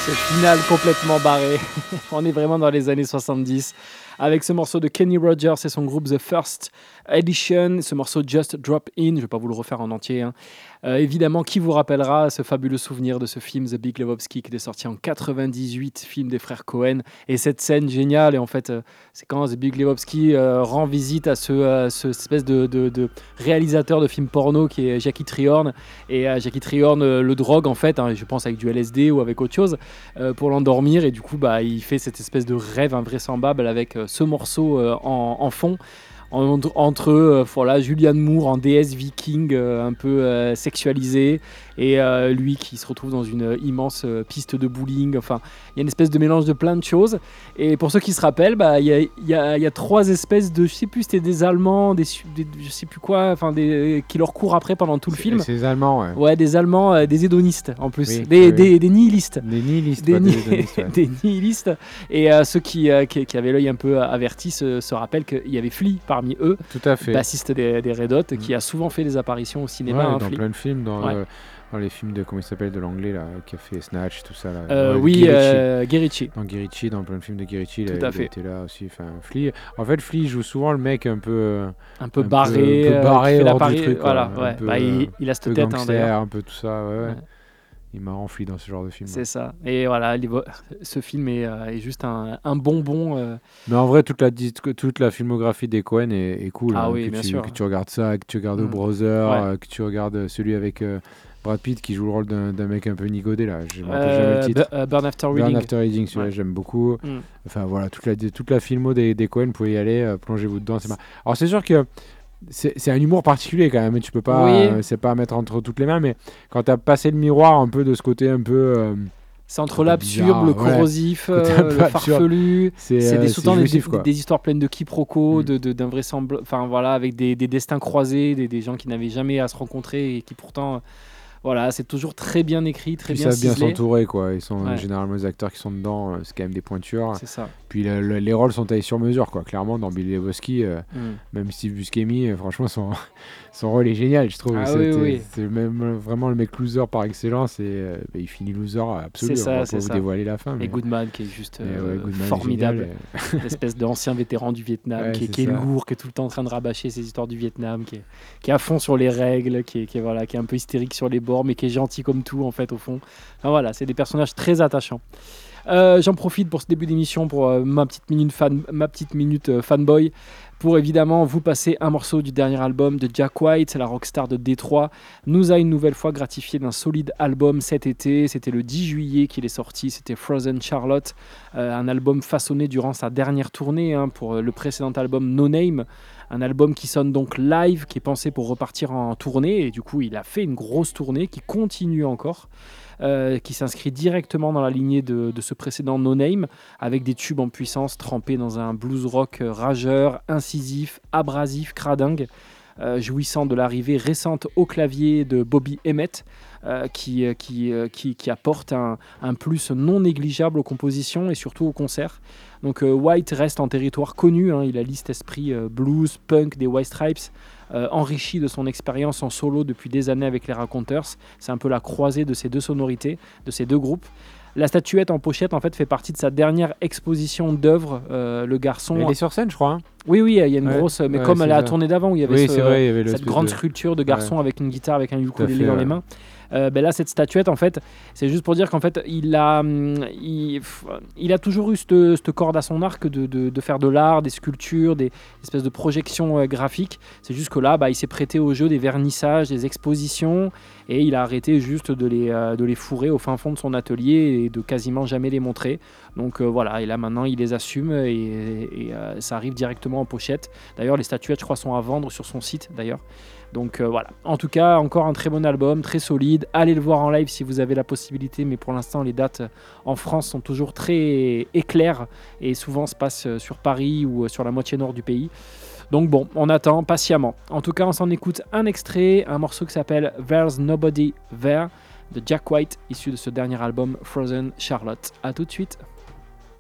Ce final complètement barré. On est vraiment dans les années 70. Avec ce morceau de Kenny Rogers et son groupe The First Edition, ce morceau Just Drop In, je ne vais pas vous le refaire en entier. Évidemment, qui vous rappellera ce fabuleux souvenir de ce film The Big Lebowski qui est sorti en 98, film des frères Coen, et cette scène géniale. Et en fait, c'est quand The Big Lebowski rend visite à ce espèce de réalisateur de films porno qui est Jackie Trihorn, et Jackie Trihorn le drogue en fait, je pense avec du LSD ou avec autre chose, pour l'endormir, et du coup il fait cette espèce de rêve invraisemblable avec ce morceau en fond. Entre voilà, Julianne Moore en déesse viking un peu sexualisée, et lui qui se retrouve dans une immense piste de bowling. Enfin, il y a une espèce de mélange de plein de choses. Et pour ceux qui se rappellent, il y a trois espèces de, je sais plus, c'était des Allemands, je sais plus quoi, enfin qui leur courent après pendant tout le film. C'est des Allemands, ouais. Ouais, des Allemands, des hédonistes en plus, oui, des nihilistes. Des nihilistes, des hédonistes, ouais. Des nihilistes. Et ceux qui avaient l'œil un peu averti se rappellent qu'il y avait Flea parmi eux, tout à fait, bassiste des Red Hot, qui a souvent fait des apparitions au cinéma. Ouais, dans Flea. plein de films, dans les films de, comment il s'appelle, de l'anglais là, qui a fait Snatch, tout ça là. Guy Ritchie. Dans Guy Ritchie, dans plein de films de Guy Ritchie, il était là aussi. Enfin, Flea. En fait, Flea joue souvent le mec un peu barré, hors du truc. Voilà, quoi, ouais. Il a cette tête, d'ailleurs. Un peu tout ça, ouais. Il m'a rempli dans ce genre de film. C'est ça. Et voilà, ce film est juste un bonbon. Mais en vrai, toute la filmographie des Coen est cool. Ah oui, bien sûr. Que tu regardes ça, que tu regardes Brother, que tu regardes celui avec Brad Pitt qui joue le rôle d'un mec un peu nigodé là. Je me rappelle jamais le titre. Burn After Reading. Burn After Reading, celui-là j'aime beaucoup. Enfin voilà, toute la filmo des Coen, vous pouvez y aller, plongez-vous dedans. Alors c'est sûr que c'est un humour particulier quand même, tu peux pas, c'est pas à mettre entre toutes les mains, mais quand t'as passé le miroir un peu de ce côté un peu c'est entre l'absurde, le corrosif, le farfelu. C'est des histoires pleines de quiproquos, d'invraisemblables, enfin voilà, avec des destins croisés, des gens qui n'avaient jamais à se rencontrer et qui pourtant, voilà, c'est toujours très bien écrit, très bien ciselé. Ils savent bien s'entourer, quoi. Ils sont généralement les acteurs qui sont dedans, c'est quand même des pointures. C'est ça. Puis les rôles sont taillés sur mesure, quoi. Clairement, dans Billy Lebowski, même Steve Buscemi, franchement, son rôle est génial, je trouve. C'est même vraiment le mec loser par excellence, et il finit loser absolument. On va pas vous dévoiler la fin. Et Goodman qui est juste formidable, l'espèce d'ancien vétéran du Vietnam qui est lourd, qui est tout le temps en train de rabâcher ses histoires du Vietnam, qui est à fond sur les règles, qui est un peu hystérique sur les bords, mais qui est gentil comme tout en fait au fond. Enfin, voilà, c'est des personnages très attachants. J'en profite pour ce début d'émission pour ma petite minute fanboy, pour évidemment vous passer un morceau du dernier album de Jack White, la rockstar de Détroit. Nous a une nouvelle fois gratifié d'un solide album cet été. C'était le 10 juillet qu'il est sorti, c'était Frozen Charlotte, un album façonné durant sa dernière tournée pour le précédent album No Name. Un album qui sonne donc live, qui est pensé pour repartir en tournée, et du coup il a fait une grosse tournée qui continue encore, qui s'inscrit directement dans la lignée de ce précédent No Name, avec des tubes en puissance trempés dans un blues rock rageur, incisif, abrasif, cradingue, jouissant de l'arrivée récente au clavier de Bobby Emmett, qui apporte un plus non négligeable aux compositions et surtout aux concerts. Donc White reste en territoire connu, il allie cet esprit blues, punk des White Stripes, enrichi de son expérience en solo depuis des années avec les Raconteurs. C'est un peu la croisée de ces deux sonorités, de ces deux groupes. La statuette en pochette en fait fait partie de sa dernière exposition d'œuvres. Le garçon. Elle est sur scène, je crois. Oui, il y a une grosse, mais comme à la tournée d'avant où il y avait, il y avait cette grande sculpture de garçon avec une guitare, avec un ukulélé dans les mains. Là, cette statuette, en fait, c'est juste pour dire qu'en fait, il a toujours eu cette corde à son arc de faire de l'art, des sculptures, des espèces de projections graphiques. C'est juste que là, il s'est prêté au jeu des vernissages, des expositions, et il a arrêté juste de les fourrer au fin fond de son atelier et de quasiment jamais les montrer. Donc voilà, et là maintenant, il les assume et ça arrive directement en pochette. D'ailleurs, les statuettes, je crois, sont à vendre sur son site, d'ailleurs. Donc voilà, en tout cas, encore un très bon album, très solide. Allez le voir en live si vous avez la possibilité, mais pour l'instant, les dates en France sont toujours très éclairs et souvent se passent sur Paris ou sur la moitié nord du pays. Donc bon, on attend patiemment. En tout cas, on s'en écoute un extrait, un morceau qui s'appelle There's Nobody There de Jack White, issu de ce dernier album Frozen Charlotte. À tout de suite.